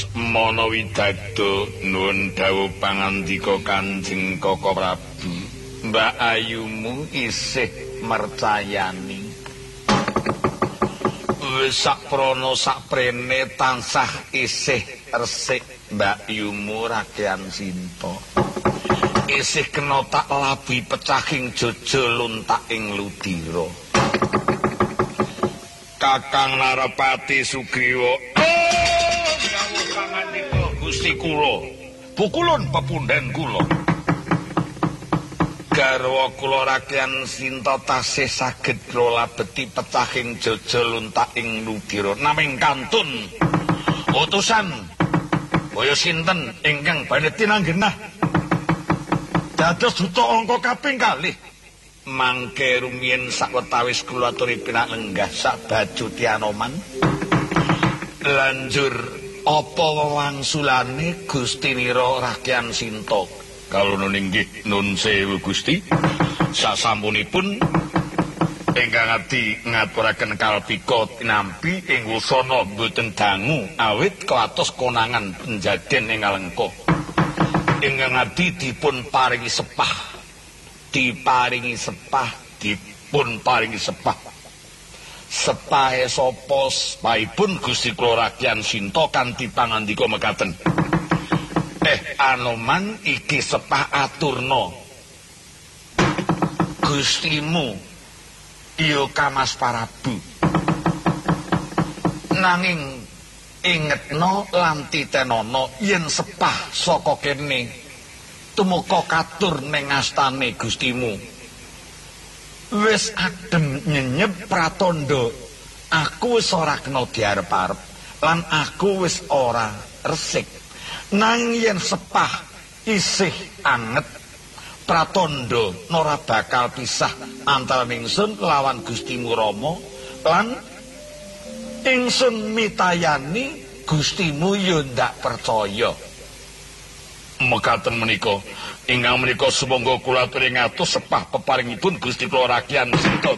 Mana widado nuwun dawuh pangandika Kanjeng Koko Prabu. Mbak Ayumu isih mercayani. Wis saprana saprene tansah isih resik Mbak Yumu Rakyat Sinta. Isih kena tak labi pecahing jaja luntak ing ludira. Kakang Narapati Sugriwa. Dawuh pangandika Gusti kula. Pukulun pepundhen kula. Garwa kula Rakyat Sinta tasih saged labeti pecahing jaja luntak ing ludira naming kantun. Utusan kaya sinten ingkang badhe tinanggenah dados duta angka kaping kalih. Mangke rumiyin sawetawis kula aturi pinalenggah sak bajuti Anoman. Lanjur apa wangsulane Gustinira Rakyat Sinta? Kawula inggih nun sewu Gusti. Sasampunipun ingkang adi ngaturaken kalpika tinampi ing wusana boten dangu awit kawatos konangan penjaden ing Alengka. Ingkang adi dipun paringi sepah. Dipun paringi sepah. Sepahe sapa sepahipun Gusti kula Rakyat Sinta kanthi pangandika mekaten. Anoman iki sepah aturna. Gustimu iya Kamas Prabu. Nanging ingetna lan titenana yen sepah saka kene tumeka katur ning astane Gustimu. Wis adem nyenyep pratandha aku wis ora kena diarep-arep lan aku wis ora resik. Nang yen sepah isih anget pratandha ora bakal pisah antara ingsun lawan Gustimu Rama lan ingsun mitayani Gustimu yo ndak percaya. Mekaten menika ingkang menika sumangga kula aturi ngatos sepah peparingipun Gusti kula Rakyat Sinta